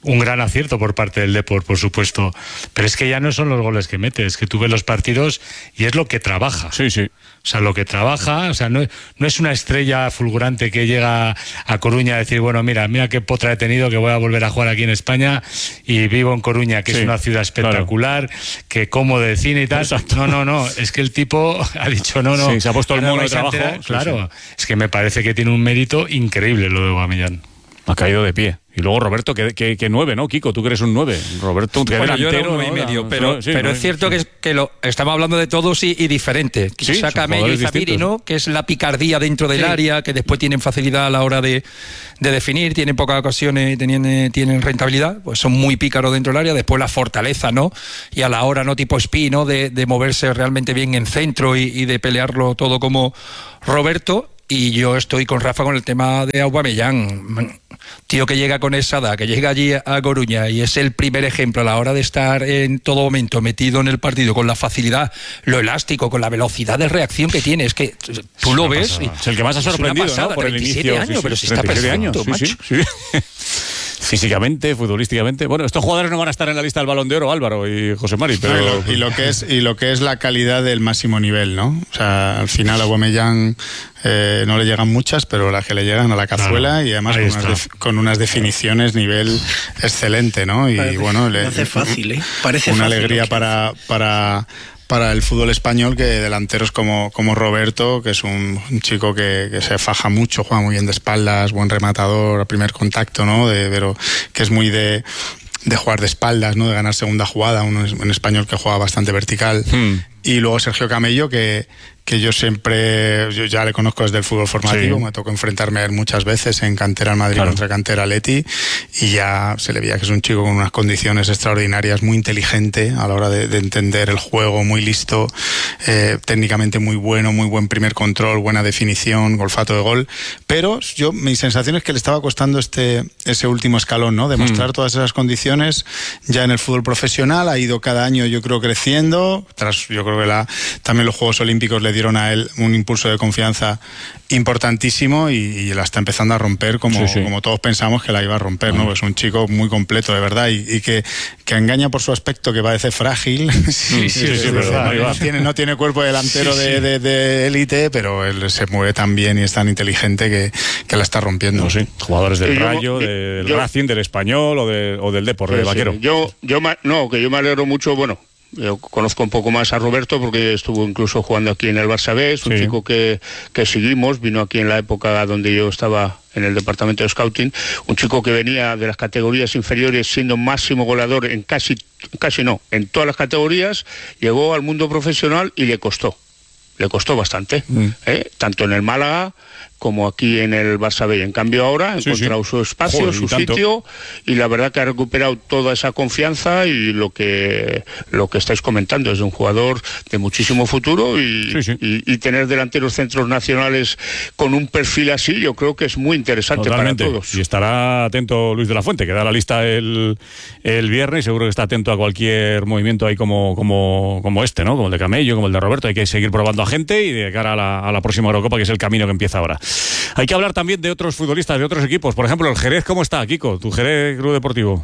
un gran acierto por parte del Depor, por supuesto. Pero es que ya no son los goles que mete, es que tú ves los partidos y es lo que trabaja.
Sí, sí.
O sea, lo que trabaja, o sea, no, no es una estrella fulgurante que llega a Coruña a decir, bueno, mira, mira qué potra he tenido, que voy a volver a jugar aquí en España y vivo en Coruña, que sí, es una ciudad espectacular, claro, que como de cine y tal. Exacto. No, no, no, es que el tipo ha dicho, no, no.
Sí, se ha puesto el mono de trabajo.
Claro,
sí, sí.
Es que me parece que tiene un mérito increíble lo de Aubameyang.
Ha caído de pie. Y luego Roberto, que, que, que nueve, ¿no, Kiko? Tú que eres un nueve. Roberto, que
bueno,
delantero.
Yo era un nueve y medio, pero, no, sí, pero no, es cierto sí. que, es, que lo estamos hablando de todos y, y diferente.
Sí,
Quizá Camello y Zafiri, ¿no? Que es la picardía dentro del sí. área, que después tienen facilidad a la hora de, de definir, tienen pocas ocasiones y tienen, tienen rentabilidad, pues son muy pícaros dentro del área. Después la fortaleza, ¿no? Y a la hora, ¿no? Tipo Spi, ¿no? De, de moverse realmente bien en centro y, y de pelearlo todo como Roberto. Y yo estoy con Rafa con el tema de Aubameyang. Tío que llega con esa edad, que llega allí a Coruña y es el primer ejemplo a la hora de estar en todo momento metido en el partido, con la facilidad, lo elástico, con la velocidad de reacción que tiene. Es que tú lo ves. Y
es el que más ha sorprendido, es una pasada, ¿no? Por el inicio.
Años,
sí, sí,
pero si está perfecto,
años, sí,
macho.
Sí, sí. Físicamente, futbolísticamente. Bueno, estos jugadores no van a estar en la lista del Balón de Oro, Álvaro y José Mari, pero...
No, y, lo, y, lo que es, y lo que es la calidad del máximo nivel, ¿no? O sea, al final a Aubameyang eh, no le llegan muchas, pero las que le llegan a la cazuela, claro, y además con unas, de, con unas definiciones nivel excelente, ¿no? Y
parece,
bueno... Le,
parece fácil, ¿eh? Parece
una
fácil
alegría para... para para el fútbol español, que delanteros como, como Roberto, que es un, un chico que, que se faja mucho, juega muy bien de espaldas, buen rematador, a primer contacto, ¿no? De, pero que es muy de, de jugar de espaldas, ¿no? De ganar segunda jugada, un, un español que juega bastante vertical. Hmm. Y luego Sergio Camello, que, que yo siempre, yo ya le conozco desde el fútbol formativo, sí. Me tocó enfrentarme a él muchas veces en cantera al Madrid, claro, contra cantera Leti, y ya se le veía que es un chico con unas condiciones extraordinarias, muy inteligente a la hora de, de entender el juego, muy listo, eh, técnicamente muy bueno, muy buen primer control, buena definición, olfato de gol, pero yo, mi sensación es que le estaba costando este ese último escalón, ¿no? Demostrar mm. todas esas condiciones ya en el fútbol profesional. Ha ido cada año, yo creo, creciendo, tras, yo creo que la, también los Juegos Olímpicos le dieron a él un impulso de confianza importantísimo y, y la está empezando a romper como, sí, sí. como todos pensamos que la iba a romper, ¿no? Es un chico muy completo, de verdad, y, y que, que engaña por su aspecto, que parece frágil. sí, sí, sí, sí, sí, verdad, no, tiene, no tiene cuerpo delantero sí, sí. de, de, de élite, pero él se mueve tan bien y es tan inteligente que, que la está rompiendo.
No, sí. Jugadores del yo, Rayo, del yo, Racing, del Español o, de, o del Depor, sí, de Vaquero.
Sí. Yo, yo, no, que yo me alegro mucho, bueno, yo conozco un poco más a Roberto porque estuvo incluso jugando aquí en el Barça B, es un sí. chico que, que seguimos, vino aquí en la época donde yo estaba en el departamento de scouting, un chico que venía de las categorías inferiores siendo máximo goleador en casi, casi no, en todas las categorías, llegó al mundo profesional y le costó, le costó bastante, mm. ¿eh? Tanto en el Málaga como aquí en el Barça B. En cambio ahora ha sí, encontrado sí. su espacio, Joder, su sitio, y la verdad que ha recuperado toda esa confianza y lo que lo que estáis comentando, es un jugador de muchísimo futuro y, sí, sí. y, y tener delanteros centros nacionales con un perfil así, yo creo que es muy interesante.
Totalmente.
Para todos.
Y estará atento Luis de la Fuente, que da la lista el, el viernes, seguro que está atento a cualquier movimiento ahí como, como, como este, ¿no? Como el de Camello, como el de Roberto. Hay que seguir probando a gente y de cara a la, a la próxima Eurocopa, que es el camino que empieza ahora. Hay que hablar también de otros futbolistas, de otros equipos. Por ejemplo, el Jerez, ¿cómo está, Kiko? Tu Jerez Club Deportivo.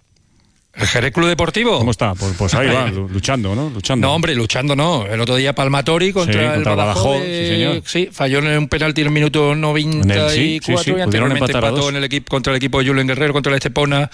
¿El Jerez Club Deportivo?
¿Cómo está? Pues, pues ahí va, luchando, ¿no? Luchando.
No, hombre, luchando no. El otro día Palmatori contra, sí, contra el Badajoz. Badajoz de... Sí, señor. Sí, falló en un penalti en el minuto noventa y cuatro sí, sí, sí. y anteriormente empató en el equipo, contra el equipo de Julen Guerrero, contra el Estepona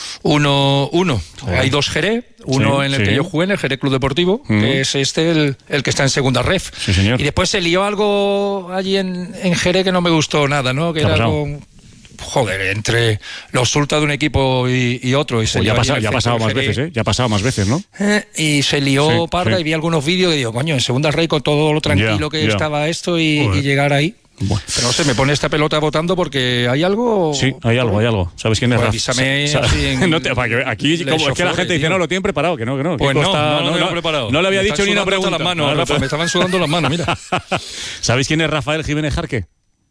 uno uno. Oh. Hay dos Jerez, uno sí, en el sí. que yo jugué, en el Jerez Club Deportivo, mm. que es este el, el que está en segunda ref.
Sí, señor.
Y después se lió algo allí en, en Jerez que no me gustó nada, ¿no? Que era con... Joder, entre los sultas de un equipo y, y otro. Y se
pues ya, pasa, ya ha pasado más veces, ¿eh? Ya ha pasado más veces, ¿no?
Eh, y se lió sí, parda sí. y vi algunos vídeos que digo, coño, en segunda rey con todo lo tranquilo yeah, que yeah. estaba esto y, y llegar ahí. Bueno. Pero no sé, me pone esta pelota votando porque hay algo.
Sí, hay algo, hay algo. ¿Sabes quién es
pues
Rafa?
Avísame así en...
no te, aquí, como es que la gente dice, no, lo tienen preparado, que no, que no.
Pues no,
está,
no, no,
no,
no, preparado.
No le había
me
dicho ni una pregunta.
Las manos, no, Rafa, me estaban sudando las manos, mira.
¿Sabéis quién es Rafael Jiménez Jarque?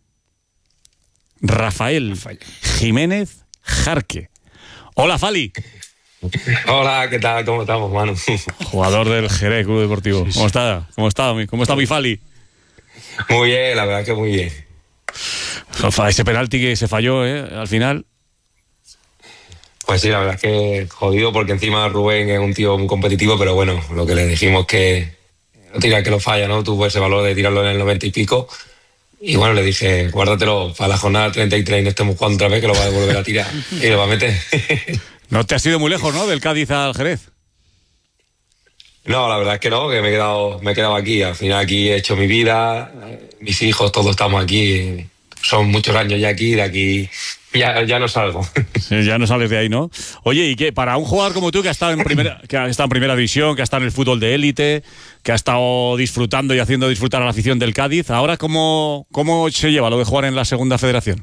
Rafael, Rafael Jiménez Jarque. Hola, Fali.
Hola, ¿qué tal? ¿Cómo estamos, mano?
Jugador del Jerez Club Deportivo. Sí, sí. ¿Cómo está? ¿Cómo está, ¿Cómo está mi Fali?
Muy bien, la verdad que muy bien.
Ese penalti que se falló, ¿eh? Al final.
Pues sí, la verdad es que jodido, porque encima Rubén es un tío muy competitivo, pero bueno, lo que le dijimos que no tira que lo falla, ¿no? Tuvo ese valor de tirarlo en el noventa y pico. Y bueno, le dije, guárdatelo para la jornada treinta y tres y no estemos jugando otra vez, que lo va a volver a tirar y lo va a meter.
No te has ido muy lejos, ¿no? Del Cádiz al Jerez.
No, la verdad es que no, que me he quedado, me he quedado aquí. Al final aquí he hecho mi vida, mis hijos, todos estamos aquí. Son muchos años ya aquí, de aquí ya, ya no salgo.
Sí, ya no sales de ahí, ¿no? Oye, ¿y qué? Para un jugador como tú que ha estado en primera, que ha estado en primera división, que ha estado en el fútbol de élite, que ha estado disfrutando y haciendo disfrutar a la afición del Cádiz, ¿ahora cómo, cómo se lleva lo de jugar en la segunda federación?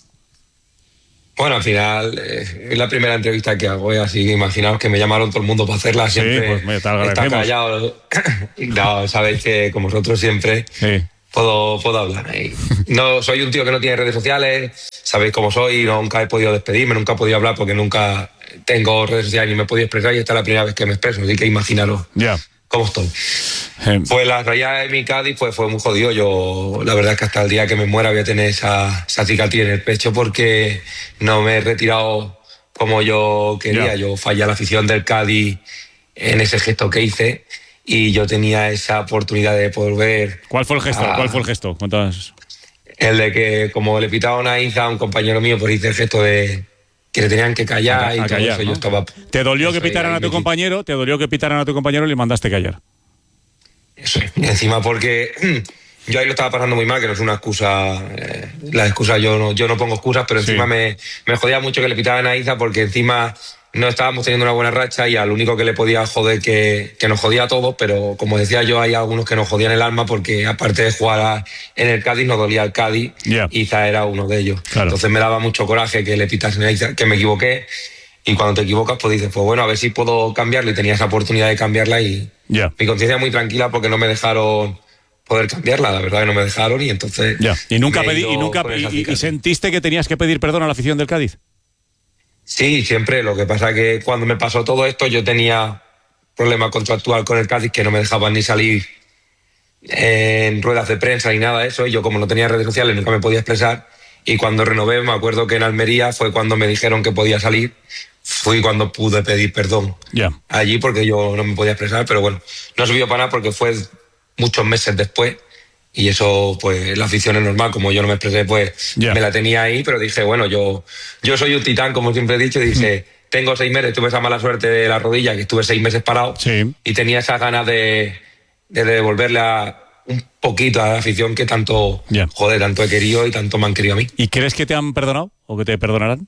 Bueno, al final eh, es la primera entrevista que hago, eh, así que imaginaos que me llamaron todo el mundo para hacerla. Siempre
sí, pues me te agradecemos.
Está callado. No, sabéis que con vosotros siempre
sí.
puedo, puedo hablar. Eh. No, soy un tío que no tiene redes sociales, sabéis cómo soy, nunca he podido despedirme, nunca he podido hablar porque nunca tengo redes sociales ni me he podido expresar, y esta es la primera vez que me expreso, así que imaginaros
yeah.
cómo estoy. Eh. Pues la realidad de mi Cádiz pues, fue muy jodido. Yo la verdad es que hasta el día que me muera voy a tener esa, esa cicatriz en el pecho porque no me he retirado como yo quería. Yeah. Yo fallé a la afición del Cádiz en ese gesto que hice y yo tenía esa oportunidad de poder ver...
¿Cuál fue el gesto?
A,
¿Cuál fue el gesto? ¿Cuántas?
El de que como le pitaba una Inza a un compañero mío, pues hice el gesto de... que le tenían que callar a, a y todo callar, eso, ¿no? Yo estaba...
¿Te dolió que pitaran a tu compañero? ¿Te dolió que pitaran a tu compañero y le mandaste callar?
Eso es. Y encima porque yo ahí lo estaba pasando muy mal, que no es una excusa. Eh, la excusa, yo no, yo no pongo excusas, pero encima sí. me, me jodía mucho que le pitaban a Iza porque encima no estábamos teniendo una buena racha y al único que le podía joder que, que nos jodía a todos, pero como decía yo, hay algunos que nos jodían el alma porque aparte de jugar a, en el Cádiz, nos dolía el Cádiz. Yeah. Iza era uno de ellos. Claro. Entonces me daba mucho coraje que le pitasen a Iza, que me equivoqué. Y cuando te equivocas, pues dices, pues bueno, a ver si puedo cambiarlo. Y tenía esa oportunidad de cambiarla y
yeah.
mi conciencia muy tranquila porque no me dejaron poder cambiarla. La verdad que no me dejaron y entonces...
Yeah. ¿Y nunca, pedí, y, nunca y, y sentiste que tenías que pedir perdón a la afición del Cádiz?
Sí, siempre. Lo que pasa es que cuando me pasó todo esto yo tenía problema contractual con el Cádiz que no me dejaban ni salir en ruedas de prensa ni nada de eso. Y yo como no tenía redes sociales nunca me podía expresar. Y cuando renové, me acuerdo que en Almería fue cuando me dijeron que podía salir. Fui cuando pude pedir perdón
yeah.
allí porque yo no me podía expresar, pero bueno, no sirvió para nada porque fue muchos meses después y eso, pues la afición es normal, como yo no me expresé, pues yeah. me la tenía ahí, pero dije, bueno, yo, yo soy un titán, como siempre he dicho, y dije, mm. tengo seis meses, tuve esa mala suerte de la rodilla, que estuve seis meses parado
sí.
y tenía esas ganas de, de devolverle a un poquito a la afición que tanto,
yeah.
joder, tanto he querido y tanto me han querido a mí.
¿Y crees que te han perdonado o que te perdonarán?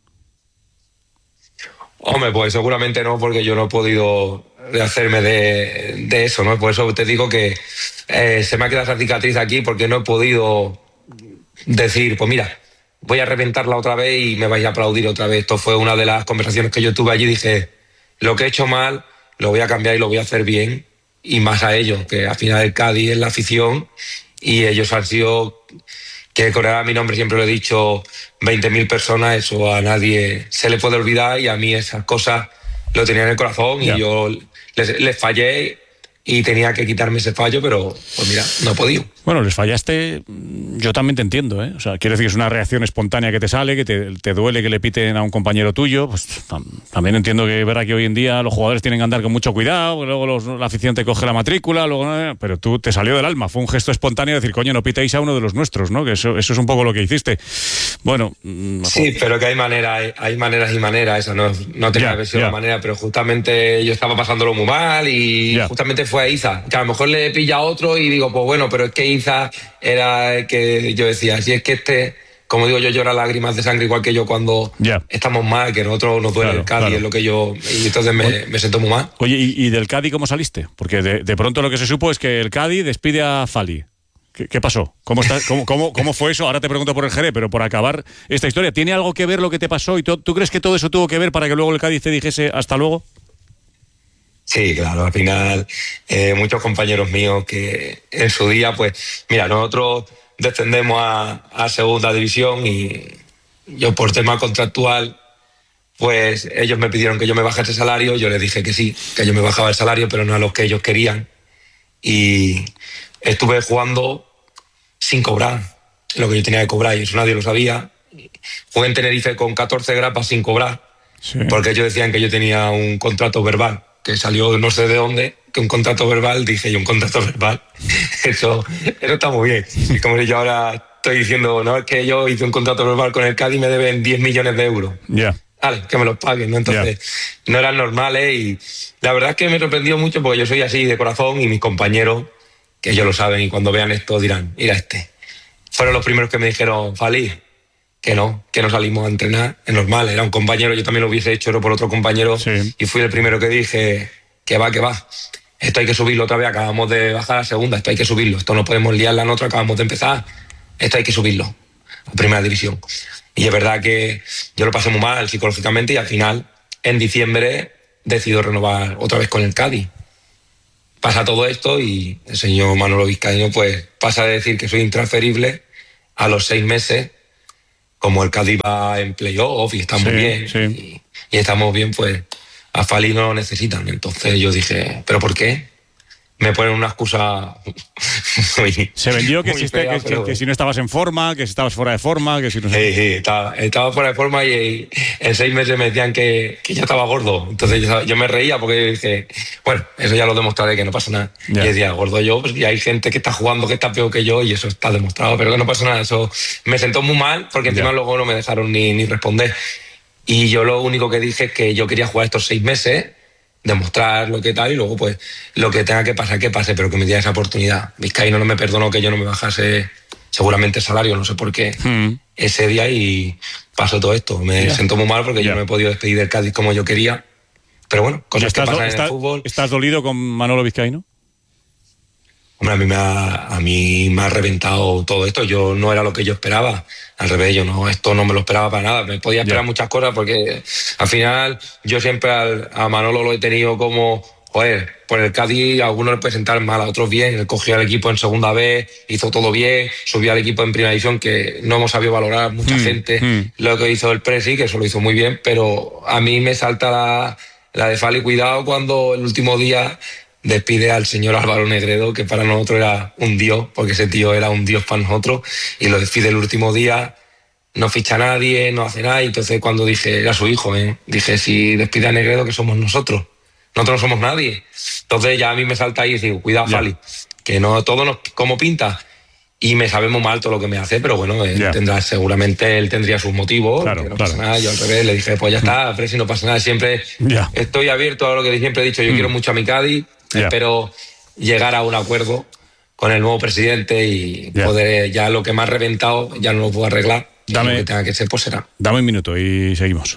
Hombre, pues seguramente no, porque yo no he podido hacerme de, de eso, ¿no? Por eso te digo que eh, se me ha quedado esa cicatriz aquí porque no he podido decir, pues mira, voy a reventarla otra vez y me vais a aplaudir otra vez. Esto fue una de las conversaciones que yo tuve allí. Dije, lo que he hecho mal, lo voy a cambiar y lo voy a hacer bien. Y más a ellos, que al final el Cádiz es la afición y ellos han sido... que coreaba mi nombre, siempre lo he dicho, veinte mil personas, eso a nadie se le puede olvidar y a mí esas cosas lo tenía en el corazón yeah. y yo les, les fallé y tenía que quitarme ese fallo, pero pues mira, no he podido.
Bueno, les fallaste, yo también te entiendo, ¿eh? O sea, quiero decir que es una reacción espontánea que te sale, que te, te duele que le piten a un compañero tuyo, pues también entiendo que es verdad que hoy en día los jugadores tienen que andar con mucho cuidado, luego los, la afición te coge la matrícula, luego, pero tú te salió del alma, fue un gesto espontáneo de decir, coño, no pitéis a uno de los nuestros, ¿no? Que eso, eso es un poco lo que hiciste. Bueno...
Sí, pero que hay maneras, hay, hay maneras y maneras, esa no, no tenía yeah, que haber sido yeah. la manera, pero justamente yo estaba pasándolo muy mal y yeah. justamente fue a Iza, que a lo mejor le pilla a otro y digo, pues bueno, pero es que Iza era el que yo decía, si es que este, como digo yo, llora lágrimas de sangre igual que yo cuando yeah. estamos mal, que nosotros nos duele claro, el Cádiz, claro. es lo que yo, y entonces me, me siento muy mal.
Oye, ¿y, y del Cádiz cómo saliste? Porque de, de pronto lo que se supo es que el Cádiz despide a Fali. ¿Qué, qué pasó? ¿Cómo, está, cómo, cómo, ¿Cómo fue eso? Ahora te pregunto por el Jerez, pero por acabar esta historia, ¿tiene algo que ver lo que te pasó? ¿Y tú, tú crees que todo eso tuvo que ver para que luego el Cádiz te dijese hasta luego?
Sí, claro, al final eh, muchos compañeros míos que en su día, pues, mira, nosotros descendemos a, a segunda división y yo por tema contractual, pues ellos me pidieron que yo me bajase el salario, yo les dije que sí, que yo me bajaba el salario, pero no a los que ellos querían. Y estuve jugando sin cobrar lo que yo tenía que cobrar y eso nadie lo sabía. Jugué en Tenerife con catorce grapas sin cobrar. Sí. Porque ellos decían que yo tenía un contrato verbal, que salió no sé de dónde, que un contrato verbal, dije yo, un contrato verbal. Eso, eso está muy bien. Es como si yo ahora estoy diciendo, no, es que yo hice un contrato verbal con el Cádiz y me deben diez millones de euros.
Ya. Yeah.
Vale, que me los paguen, ¿no? Entonces, yeah. no eran normales y la verdad es que me sorprendió mucho porque yo soy así de corazón y mis compañeros, que ellos lo saben y cuando vean esto dirán, mira este. Fueron los primeros que me dijeron, Fali, que no, que no salimos a entrenar, es normal, era un compañero, yo también lo hubiese hecho, era por otro compañero, sí. Y fui el primero que dije, que va, que va, esto hay que subirlo otra vez, acabamos de bajar a segunda, esto hay que subirlo, esto no podemos liarla en otra, acabamos de empezar, esto hay que subirlo, a primera división. Y es verdad que yo lo pasé muy mal psicológicamente y al final, en diciembre, decido renovar otra vez con el Cádiz. Pasa todo esto y el señor Manolo Vizcaíno pues pasa de decir que soy intransferible a los seis meses, como el Cádiz va en playoff y estamos sí, bien sí. Y, y estamos bien, pues a Fali no lo necesitan. Entonces yo dije, ¿pero por qué? Me ponen una excusa muy,
se vendió que, si,
fea,
que, que, que si no estabas en forma, que si estabas fuera de forma, que si no sé.
Sí, sí, estaba, estaba fuera de forma y, y en seis meses me decían que, que ya estaba gordo. Entonces yo, yo me reía porque dije, bueno, eso ya lo demostraré, que no pasa nada. Yeah. Y decía, gordo yo, pues y hay gente que está jugando que está peor que yo y eso está demostrado, pero que no pasa nada. Eso me sentó muy mal porque encima yeah. luego no me dejaron ni, ni responder. Y yo lo único que dije es que yo quería jugar estos seis meses, demostrar lo que tal y luego pues lo que tenga que pasar que pase, pero que me diera esa oportunidad. Vizcaíno no me perdonó que yo no me bajase seguramente el salario, no sé por qué, mm. ese día y pasó todo esto. Me yeah. siento muy mal porque yeah. yo no he podido despedir del Cádiz como yo quería, pero bueno, cosas que pasan en
está,
el fútbol.
¿Estás dolido con Manolo Vizcaíno?
Hombre, a mí, me ha, a mí me ha reventado todo esto. Yo no era lo que yo esperaba. Al revés, yo no, esto no me lo esperaba para nada. Me podía esperar yeah. muchas cosas porque al final yo siempre al, a Manolo lo he tenido como, joder, por el Cádiz a algunos le puede sentar mal, a otros bien. Él cogió al equipo en segunda vez, hizo todo bien, subió al equipo en primera división, que no hemos sabido valorar mucha mm, gente mm. lo que hizo el Presi, que eso lo hizo muy bien, pero a mí me salta la, la de Fali, cuidado cuando el último día despide al señor Álvaro Negredo, que para nosotros era un dios, porque ese tío era un dios para nosotros, y lo despide el último día, no ficha a nadie, no hace nada, y entonces cuando dije, era su hijo, ¿eh? dije, si despide a Negredo, que somos nosotros, nosotros no somos nadie. Entonces ya a mí me salta ahí y digo, cuidado, yeah. Fali, que no todo nos, como pinta, y me sabe muy mal todo lo que me hace, pero bueno, él yeah. tendrá, seguramente él tendría sus motivos, claro, que no claro. pasa nada. Yo al revés le dije, pues ya está, Fresi, no pasa nada, siempre yeah. estoy abierto a lo que siempre he dicho, yo mm. quiero mucho a mi Cádiz. Yeah. Espero llegar a un acuerdo con el nuevo presidente y yeah. poder, ya lo que me ha reventado ya no lo puedo arreglar. Dame, lo que tenga que ser, pues será.
Dame un minuto y seguimos.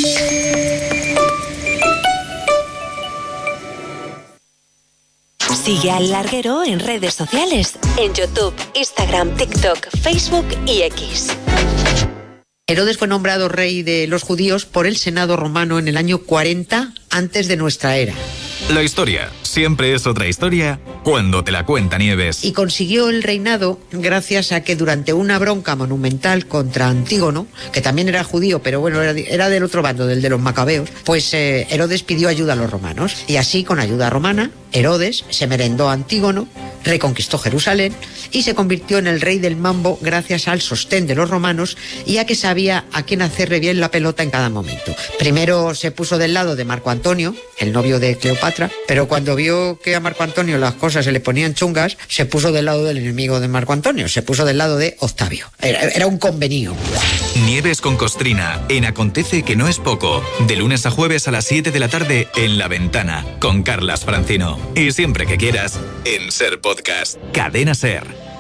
Sigue al Larguero en redes sociales, en YouTube, Instagram, TikTok, Facebook y X.
Herodes fue nombrado rey de los judíos por el Senado romano en el año cuarenta antes de nuestra era.
La historia siempre es otra historia cuando te la cuenta Nieves.
Y consiguió el reinado gracias a que durante una bronca monumental contra Antígono, que también era judío, pero bueno, era, era del otro bando, del de los macabeos, pues eh, Herodes pidió ayuda a los romanos. Y así, con ayuda romana, Herodes se merendó a Antígono, reconquistó Jerusalén y se convirtió en el rey del mambo gracias al sostén de los romanos y a que sabía a quién hacerle bien la pelota en cada momento. Primero se puso del lado de Marco Antonio, el novio de Cleopatra, pero cuando vio que a Marco Antonio las cosas se le ponían chungas, se puso del lado del enemigo de Marco Antonio, se puso del lado de Octavio. Era, era un convenio.
Nieves con Costrina, en Acontece que no es poco, de lunes a jueves a las siete de la tarde en La Ventana, con Carlas Francino. Y siempre que quieras, en Ser Podcast. Cadena Ser.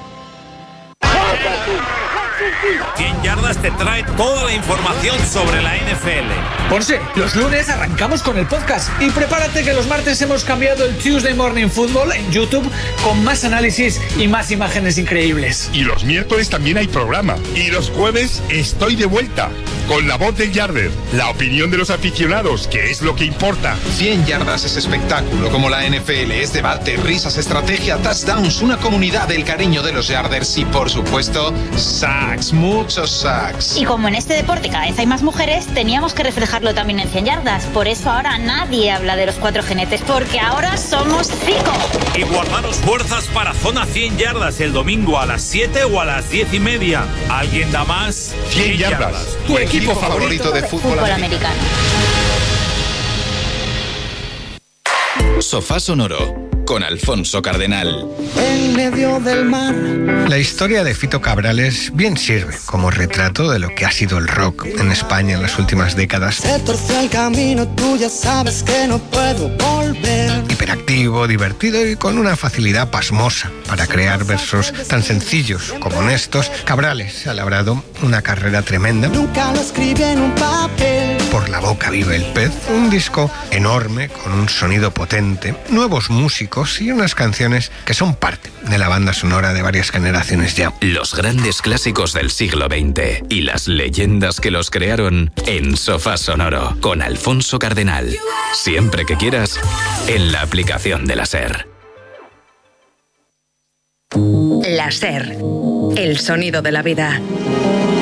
cien yardas te trae toda la información sobre la N F L.
Ponce, los lunes arrancamos con el podcast y prepárate que los martes hemos cambiado el Tuesday Morning Football en YouTube con más análisis y más imágenes increíbles.
Y los miércoles también hay programa. Y los jueves estoy de vuelta con La Voz del Yarder, la opinión de los aficionados, que es lo que importa.
cien yardas es espectáculo, como la N F L es debate, risas, estrategia, touchdowns, una comunidad del cariño de los Yarders y, por supuesto, sacks, muchos sacks.
Y como en este deporte cada vez hay más mujeres, teníamos que reflejarlo también en cien yardas. Por eso ahora nadie habla de los cuatro jinetes, porque ahora somos cinco.
Y guardaros fuerzas para Zona cien yardas el domingo a las siete o a las diez y media. ¿Alguien da más?
cien yardas.
Tu equipo
equipo favorito de fútbol
Fútbol
americano.
americano.
Sofá Sonoro con Alfonso Cardenal.
En medio del mar. La historia de Fito Cabrales bien sirve como retrato de lo que ha sido el rock en España en las últimas décadas. Se torció el camino, tú ya sabes que no puedo volver. Hiperactivo, divertido y con una facilidad pasmosa para crear versos tan sencillos como honestos, Cabrales ha labrado una carrera tremenda. Nunca lo escribí en un papel. Por la boca vive el pez, un disco enorme con un sonido potente, nuevos músicos y unas canciones que son parte de la banda sonora de varias generaciones ya.
Los grandes clásicos del siglo veinte y las leyendas que los crearon en Sofá Sonoro con Alfonso Cardenal. Siempre que quieras, en la aplicación de la SER.
La SER, el sonido de la vida.